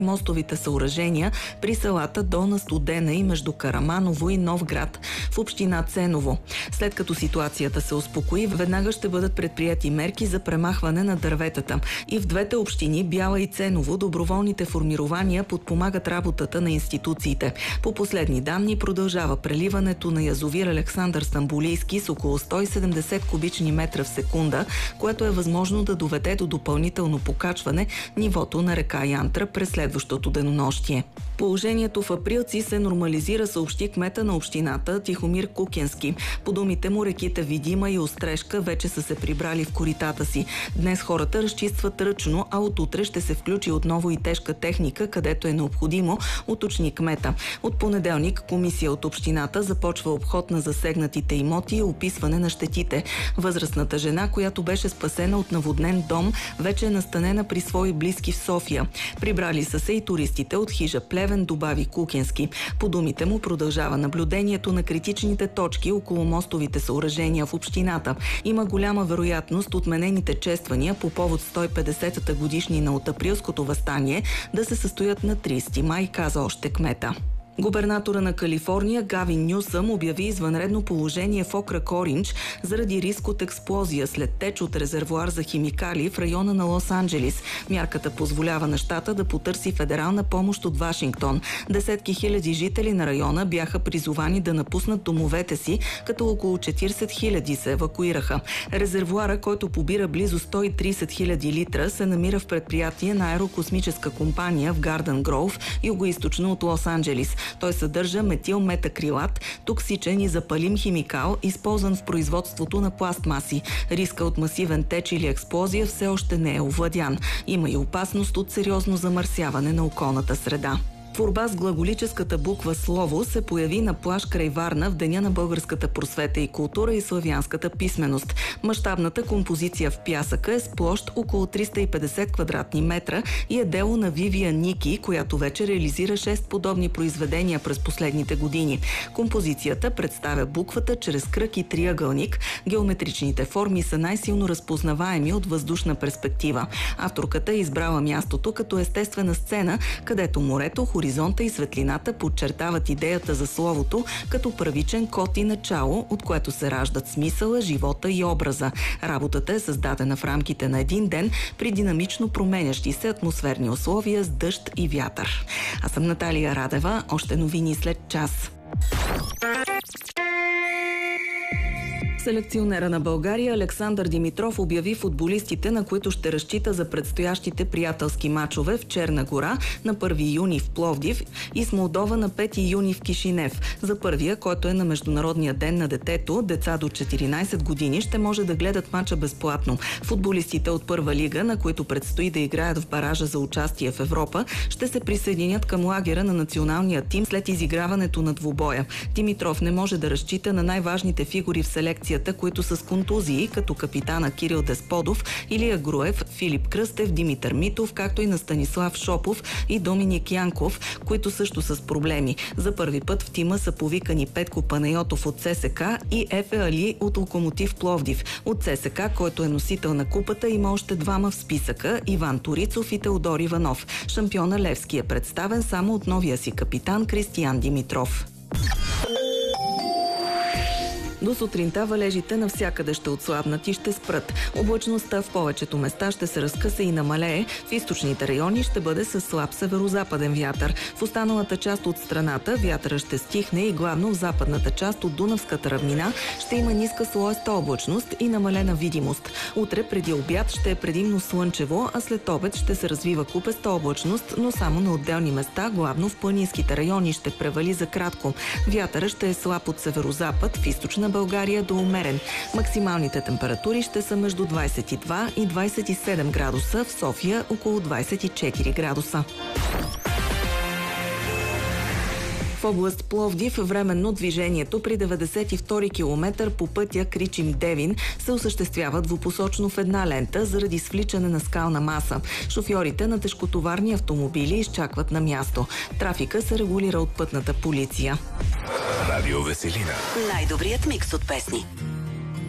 мостовите съоръжения при селата Долна Студена и между Караманово и Новград в община Ценово. След като ситуацията се успокои, веднага ще бъдат предприяти мерки за премахване на дърветата. И в двете общини, Бяла и Ценово, доброволните формирования подпомагат работата на институциите. По последни данни продължава преливането на язовир Александър Стамболийски с около 170 кубични метра в секунда, което е възможно да доведе до допълнително покачване нивото на река Янтра през следващото денонощие. Положението в Априлци се нормализира, съобщи кмета на общината Тихомир Кукенски. По думите му, реките Видима и Острешка вече са се прибрали в коритата си. Днес хората разчистват ръчно, а от утре ще се включи отново и тежка техника, където е необходимо, уточни кмета. От понеделник комисия от общината започва обход на засегнатите имоти и описване на щетите. Възрастната жена, която беше спасена от наводнен дом, вече е настанена при свои близки в София. Прибрали са се и туристите от хижа Плевен, добави Кукенски. По думите му продължава наблюдението на критичните точки около мостовите съоръжения в общината. Има голяма вероятност отменените чествания по повод 150-та годишнина от Априлското въстание да се състоят на 30 май, каза още кмета. Губернатора на Калифорния Гавин Нюсъм обяви извънредно положение в окръг Оринч заради риск от експлозия след теч от резервоар за химикали в района на Лос-Анджелис. Мярката позволява на щата да потърси федерална помощ от Вашингтон. Десетки хиляди жители на района бяха призовани да напуснат домовете си, като около 40 хиляди се евакуираха. Резервоара, който побира близо 130 хиляди литра, се намира в предприятие на аерокосмическа компания в Гарден Гроув, югоизточно от Лос-Анджелис. Той съдържа метилметакрилат, токсичен и запалим химикал, използван в производството на пластмаси. Риска от масивен теч или експлозия все още не е овладян. Има и опасност от сериозно замърсяване на околната среда. Творба с глаголическата буква Слово се появи на плаж край Варна в Деня на българската просвета и култура и славянската писменост. Мащабната композиция в пясъка е с площ около 350 квадратни метра и е дело на Вивия Ники, която вече реализира 6 подобни произведения през последните години. Композицията представя буквата чрез кръг и триъгълник. Геометричните форми са най-силно разпознаваеми от въздушна перспектива. Авторката е избрала мястото като естествена сцена, където морето, хоризонта и светлината подчертават идеята за словото като първичен код и начало, от което се раждат смисъла, живота и образа. Работата е създадена в рамките на един ден при динамично променящи се атмосферни условия с дъжд и вятър. Аз съм Наталия Радева. Още новини след час. Селекционера на България Александър Димитров обяви футболистите, на които ще разчита за предстоящите приятелски мачове в Черна гора на 1 юни в Пловдив и с Молдова на 5 юни в Кишинев. За първия, който е на Международния ден на детето, деца до 14 години ще може да гледат мача безплатно. Футболистите от първа лига, на които предстои да играят в баража за участие в Европа, ще се присъединят към лагера на националния тим след изиграването на двубоя. Димитров не може да разчита на най-важните фигури в селекцията, които са с контузии, като капитана Кирил Десподов, Илия Груев, Филип Кръстев, Димитър Митов, както и на Станислав Шопов и Доминик Янков, които също са с проблеми. За първи път в тима са повикани Петко Панайотов от ЦСКА и Ефе Али от Локомотив Пловдив. От ЦСКА, който е носител на купата, има още двама в списъка – Иван Торицов и Теодор Иванов. Шампиона Левски е представен само от новия си капитан Кристиян Димитров. До сутринта валежите навсякъде ще отслабнат и ще спрат. Облачността в повечето места ще се разкъса и намалее. В източните райони ще бъде със слаб северозападен вятър. В останалата част от страната вятъра ще стихне и главно в западната част от Дунавската равнина ще има ниска слоеста облачност и намалена видимост. Утре преди обяд ще е предимно слънчево, а след обед ще се развива купеста облачност, но само на отделни места, главно в планинските райони ще превали за кратко. Вятъра ще е слаб от северозапад, в източна България до умерен. Максималните температури ще са между 22 и 27 градуса, в София около 24 градуса. В област Пловдив временно движението при 92-ри километър по пътя Кричим-Девин се осъществява двупосочно в една лента заради свличане на скална маса. Шофьорите на тежкотоварни автомобили изчакват на място. Трафика се регулира от пътната полиция. Радио Веселина. Най-добрият микс от песни.